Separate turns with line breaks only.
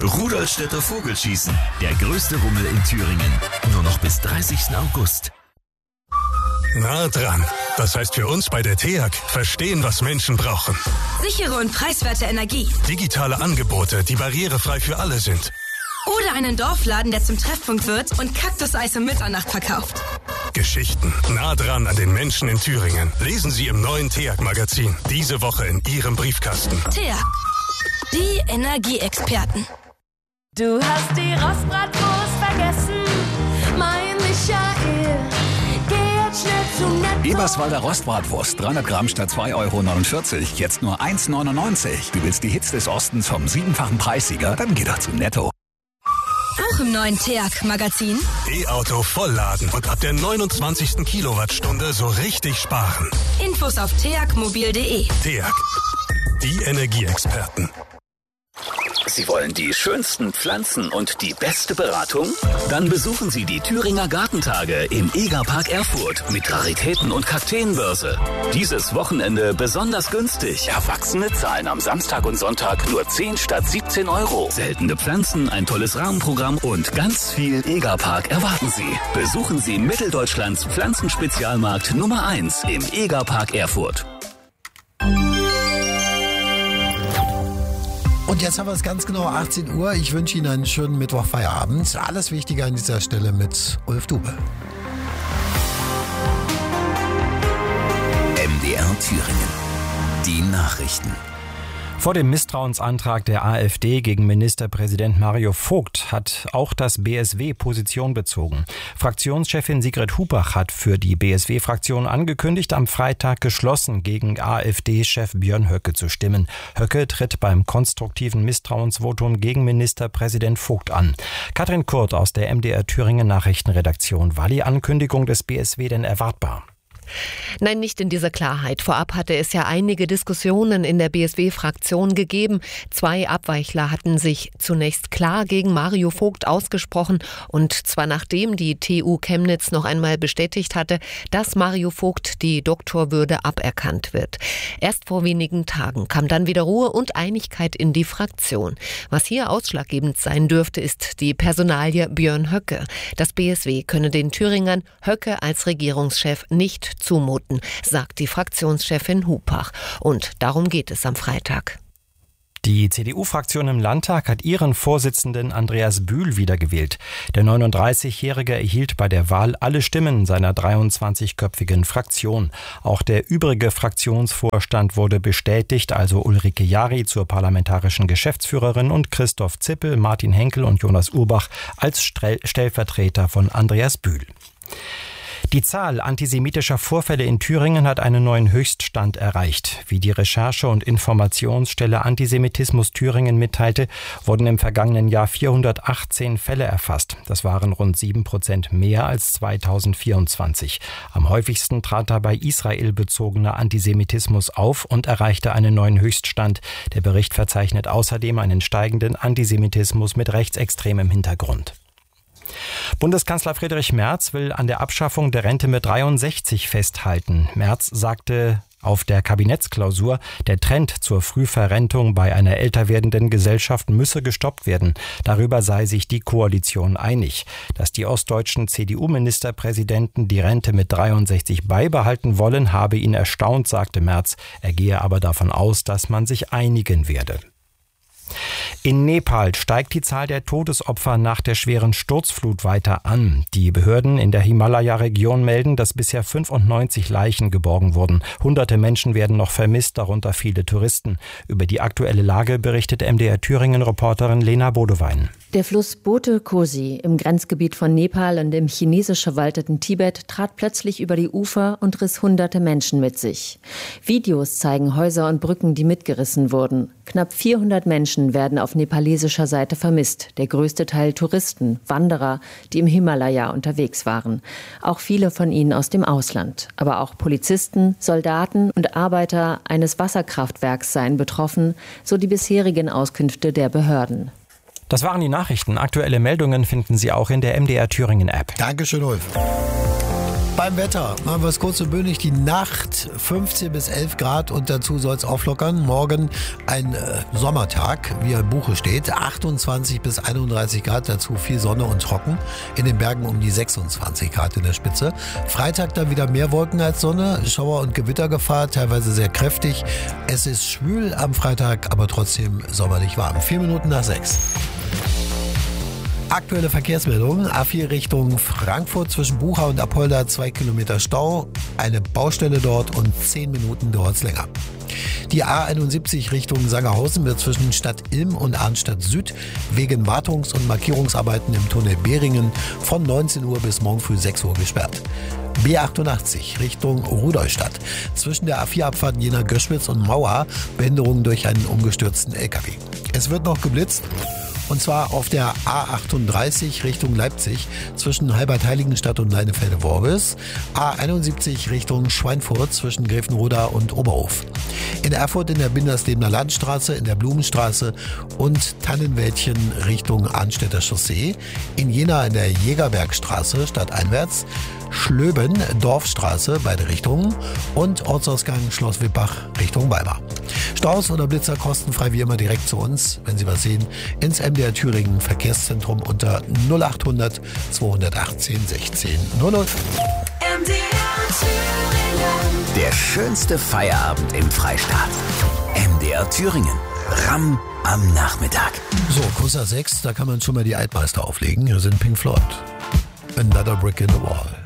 Rudolstädter Vogelschießen, der größte Rummel in Thüringen. Nur noch bis 30. August.
Nah dran. Das heißt für uns bei der TEAG, verstehen, was Menschen brauchen.
Sichere und preiswerte Energie.
Digitale Angebote, die barrierefrei für alle sind.
Oder einen Dorfladen, der zum Treffpunkt wird und Kaktuseis um Mitternacht verkauft.
Geschichten nah dran an den Menschen in Thüringen. Lesen Sie im neuen TEAG-Magazin. Diese Woche in Ihrem Briefkasten.
TEAG, die Energieexperten.
Du hast die Rostbratwurst vergessen, mein Michael. Geh jetzt schnell zu Netto.
Eberswalder Rostbratwurst, 300 Gramm statt 2,49 €, jetzt nur 1,99 €. Du willst die Hits des Ostens vom 7-fachen Preissieger? Dann geh doch zu Netto.
Auch im neuen TEAG-Magazin.
E-Auto vollladen und ab der 29. Kilowattstunde so richtig sparen.
Infos auf teagmobil.de.
TEAG, die Energieexperten.
Sie wollen die schönsten Pflanzen und die beste Beratung? Dann besuchen Sie die Thüringer Gartentage im EGA-Park Erfurt mit Raritäten und Kakteenbörse. Dieses Wochenende besonders günstig. Erwachsene zahlen am Samstag und Sonntag nur 10 statt 17 €. Seltene Pflanzen, ein tolles Rahmenprogramm und ganz viel EGA-Park erwarten Sie. Besuchen Sie Mitteldeutschlands Pflanzenspezialmarkt Nummer 1 im EGA-Park Erfurt.
Und jetzt haben wir es ganz genau 18 Uhr. Ich wünsche Ihnen einen schönen Mittwochfeierabend. Alles Wichtige an dieser Stelle mit Ulf Dube.
MDR Thüringen. Die Nachrichten.
Vor dem Misstrauensantrag der AfD gegen Ministerpräsident Mario Vogt hat auch das BSW Position bezogen. Fraktionschefin Sigrid Hupach hat für die BSW-Fraktion angekündigt, am Freitag geschlossen gegen AfD-Chef Björn Höcke zu stimmen. Höcke tritt beim konstruktiven Misstrauensvotum gegen Ministerpräsident Vogt an. Katrin Kurt aus der MDR Thüringen Nachrichtenredaktion. War die Ankündigung des BSW denn erwartbar?
Nein, nicht in dieser Klarheit. Vorab hatte es ja einige Diskussionen in der BSW-Fraktion gegeben. 2 Abweichler hatten sich zunächst klar gegen Mario Vogt ausgesprochen, und zwar nachdem die TU Chemnitz noch einmal bestätigt hatte, dass Mario Vogt die Doktorwürde aberkannt wird. Erst vor wenigen Tagen kam dann wieder Ruhe und Einigkeit in die Fraktion. Was hier ausschlaggebend sein dürfte, ist die Personalie Björn Höcke. Das BSW könne den Thüringern Höcke als Regierungschef nicht zumuten, sagt die Fraktionschefin Hupach. Und darum geht es am Freitag.
Die CDU-Fraktion im Landtag hat ihren Vorsitzenden Andreas Bühl wiedergewählt. Der 39-Jährige erhielt bei der Wahl alle Stimmen seiner 23-köpfigen Fraktion. Auch der übrige Fraktionsvorstand wurde bestätigt, also Ulrike Jari zur parlamentarischen Geschäftsführerin und Christoph Zippel, Martin Henkel und Jonas Urbach als Stellvertreter von Andreas Bühl. Die Zahl antisemitischer Vorfälle in Thüringen hat einen neuen Höchststand erreicht. Wie die Recherche- und Informationsstelle Antisemitismus Thüringen mitteilte, wurden im vergangenen Jahr 418 Fälle erfasst. Das waren rund 7% mehr als 2024. Am häufigsten trat dabei israelbezogener Antisemitismus auf und erreichte einen neuen Höchststand. Der Bericht verzeichnet außerdem einen steigenden Antisemitismus mit rechtsextremem Hintergrund. Bundeskanzler Friedrich Merz will an der Abschaffung der Rente mit 63 festhalten. Merz sagte auf der Kabinettsklausur, der Trend zur Frühverrentung bei einer älter werdenden Gesellschaft müsse gestoppt werden. Darüber sei sich die Koalition einig. Dass die ostdeutschen CDU-Ministerpräsidenten die Rente mit 63 beibehalten wollen, habe ihn erstaunt, sagte Merz. Er gehe aber davon aus, dass man sich einigen werde. In Nepal steigt die Zahl der Todesopfer nach der schweren Sturzflut weiter an. Die Behörden in der Himalaya-Region melden, dass bisher 95 Leichen geborgen wurden. Hunderte Menschen werden noch vermisst, darunter viele Touristen. Über die aktuelle Lage berichtet MDR Thüringen-Reporterin Lena Bodewein.
Der Fluss Bote Kosi im Grenzgebiet von Nepal und im chinesisch verwalteten Tibet trat plötzlich über die Ufer und riss hunderte Menschen mit sich. Videos zeigen Häuser und Brücken, die mitgerissen wurden. Knapp 400 Menschen werden auf nepalesischer Seite vermisst. Der größte Teil Touristen, Wanderer, die im Himalaya unterwegs waren. Auch viele von ihnen aus dem Ausland. Aber auch Polizisten, Soldaten und Arbeiter eines Wasserkraftwerks seien betroffen, so die bisherigen Auskünfte der Behörden.
Das waren die Nachrichten. Aktuelle Meldungen finden Sie auch in der MDR Thüringen App.
Dankeschön, Ulf. Beim Wetter machen wir es kurz und bündig. Die Nacht 15 bis 11 Grad und dazu soll es auflockern. Morgen ein Sommertag, wie er im Buche steht. 28 bis 31 Grad, dazu viel Sonne und trocken. In den Bergen um die 26 Grad in der Spitze. Freitag dann wieder mehr Wolken als Sonne. Schauer- und Gewittergefahr, teilweise sehr kräftig. Es ist schwül am Freitag, aber trotzdem sommerlich warm. 4 Minuten nach 6. Aktuelle Verkehrsmeldung. A4 Richtung Frankfurt zwischen Bucha und Apolda 2 Kilometer Stau. Eine Baustelle dort und 10 Minuten dauert es länger. Die A71 Richtung Sangerhausen wird zwischen Stadt Ilm und Arnstadt Süd wegen Wartungs- und Markierungsarbeiten im Tunnel Behringen von 19 Uhr bis morgen früh 6 Uhr gesperrt. B88 Richtung Rudolstadt. Zwischen der A4-Abfahrt Jena-Göschwitz und Mauer Behinderung durch einen umgestürzten LKW. Es wird noch geblitzt. Und zwar auf der A38 Richtung Leipzig zwischen Halbert-Heiligenstadt und Leinefelde-Worbis. A71 Richtung Schweinfurt zwischen Gräfenroda und Oberhof. In Erfurt in der Binderslebener Landstraße, in der Blumenstraße und Tannenwäldchen Richtung Arnstädter Chaussee. In Jena in der Jägerbergstraße stadteinwärts. Schlöben, Dorfstraße, beide Richtungen. Und Ortsausgang Schloss Wippach Richtung Weimar. Staus oder Blitzer kostenfrei wie immer direkt zu uns, wenn Sie was sehen, ins MDR Thüringen Verkehrszentrum unter 0800 218 16 00.
MDR Thüringen.
Der schönste Feierabend im Freistaat. MDR Thüringen. Ram am Nachmittag.
So, Kusser 6, da kann man schon mal die Altmeister auflegen. Hier sind Pink Floyd. Another Brick in the Wall.